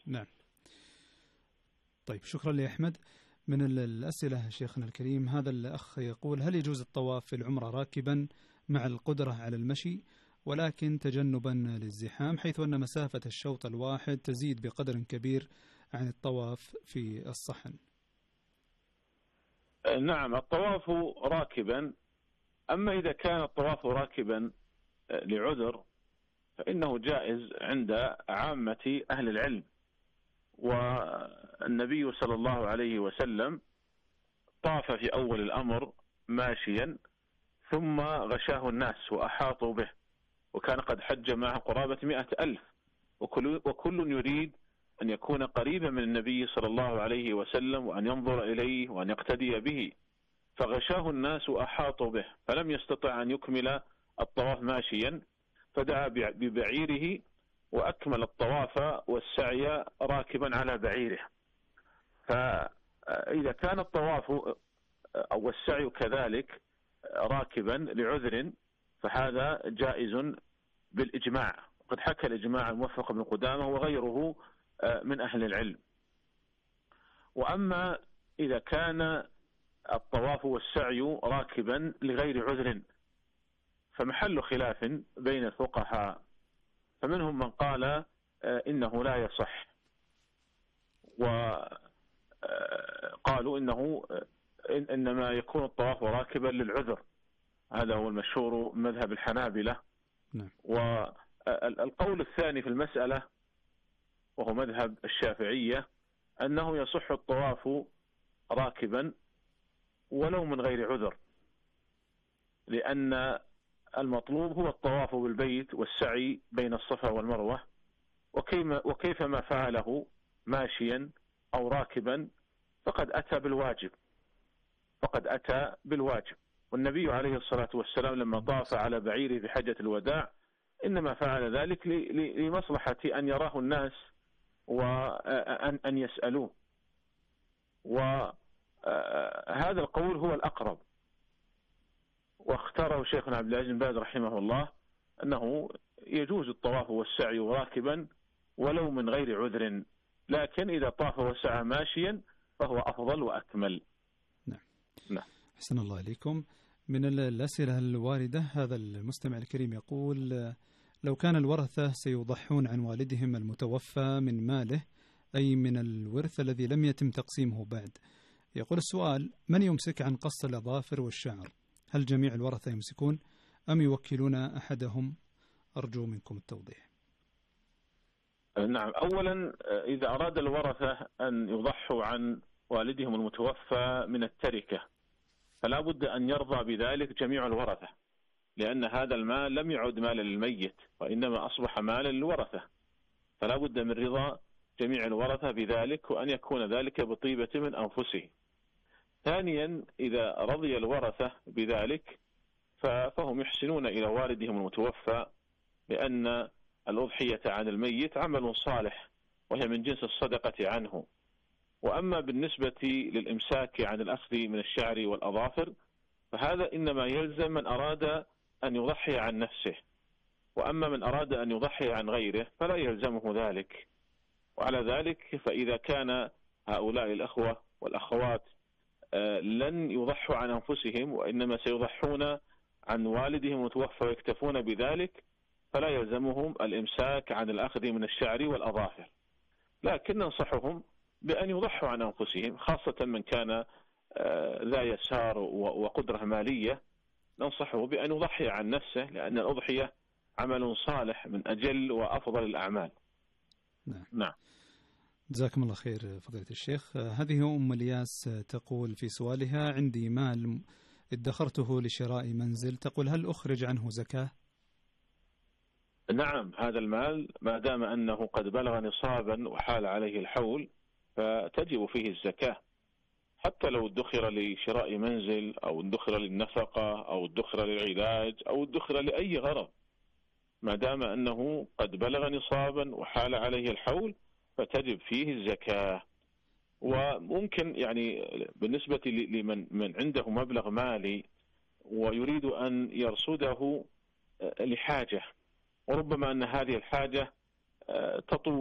نعم. طيب شكرا لأحمد. من الأسئلة شيخنا الكريم، هذا الأخ يقول: هل يجوز الطواف في العمرة راكبا مع القدرة على المشي ولكن تجنبا للزحام، حيث أن مسافة الشوط الواحد تزيد بقدر كبير عن الطواف في الصحن؟ نعم، الطواف راكبا. أما إذا كان الطواف راكبا لعذر فإنه جائز عند عامة أهل العلم. والنبي صلى الله عليه وسلم طاف في أول الأمر ماشيا، ثم غشاه الناس وأحاطوا به، وكان قد حج معه قرابة 100,000، وكل يريد أن يكون قريبا من النبي صلى الله عليه وسلم وأن ينظر إليه وأن يقتدي به، فغشاه الناس وأحاطوا به فلم يستطع أن يكمل الطواف ماشيا، فدعا ببعيره وأكمل الطواف والسعي راكبا على بعيره. فإذا كان الطواف أو السعي كذلك راكبا لعذر فهذا جائز بالإجماع، قد حكى الإجماع الموفق بن قدامة وغيره من أهل العلم. وأما إذا كان الطواف والسعي راكبا لغير عذر فمحل خلاف بين الفقهاء، فمنهم من قال إنه لا يصح، وقالوا إنه إنما يكون الطواف راكبا للعذر، هذا هو المشهور مذهب الحنابلة. والقول الثاني في المسألة وهو مذهب الشافعية أنه يصح الطواف راكبا ولو من غير عذر، لأن المطلوب هو الطواف بالبيت والسعي بين الصفا والمروة، وكيفما فعله ماشيا أو راكبا فقد أتى بالواجب. والنبي عليه الصلاة والسلام لما طاف على بعيره في حجة الوداع إنما فعل ذلك لمصلحة أن يراه الناس وأن يسألوه، وهذا القول هو الأقرب، واختاره شيخنا عبد العزيز بن باز رحمه الله أنه يجوز الطواف والسعي راكبا ولو من غير عذر، لكن إذا طاف وسعى ماشيا فهو أفضل وأكمل. نعم. أحسن الله عليكم. من الأسئلة الواردة، هذا المستمع الكريم يقول: لو كان الورثة سيضحون عن والدهم المتوفى من ماله، أي من الورث الذي لم يتم تقسيمه بعد، يقول السؤال: من يمسك عن قص الأظافر والشعر؟ هل جميع الورثة يمسكون أم يوكلون أحدهم؟ أرجو منكم التوضيح. نعم، أولا إذا أراد الورثة أن يضحوا عن والدهم المتوفى من التركة فلا بد أن يرضى بذلك جميع الورثة، لأن هذا المال لم يعد مالا للميت وإنما أصبح مالا للورثة، فلا بد من رضا جميع الورثة بذلك، وأن يكون ذلك بطيبة من أنفسهم. ثانيا إذا رضي الورثة بذلك فهم يحسنون إلى والدهم المتوفى، لأن الأضحية عن الميت عمل صالح وهي من جنس الصدقة عنه. وأما بالنسبة للإمساك عن الأخذ من الشعر والأظافر فهذا إنما يلزم من أراد أن يضحي عن نفسه، وأما من أراد أن يضحي عن غيره فلا يلزمه ذلك. وعلى ذلك فإذا كان هؤلاء الأخوة والأخوات لن يضحوا عن أنفسهم وإنما سيضحون عن والدهم المتوفى ويكتفون بذلك فلا يلزمهم الإمساك عن الأخذ من الشعر والأظافر، لكن ننصحهم بأن يضحوا عن أنفسهم، خاصة من كان ذا يسار وقدرة مالية، ننصحه بأن يضحي عن نفسه، لأن الأضحية عمل صالح من أجل وأفضل الأعمال. نعم. جزاكم الله خير فضيلة الشيخ. هذه أم الياس تقول في سؤالها: عندي مال ادخرته لشراء منزل، تقول هل أخرج عنه زكاة؟ نعم، هذا المال ما دام أنه قد بلغ نصابا وحال عليه الحول فتجب فيه الزكاة، حتى لو ادخر لشراء منزل أو ادخر للنفقة أو ادخر للعلاج أو ادخر لأي غرض، ما دام أنه قد بلغ نصابا وحال عليه الحول فتجب فيه الزكاة. وممكن يعني بالنسبة لمن عنده مبلغ مالي ويريد أن يرصده لحاجة، وربما أن هذه الحاجة تطول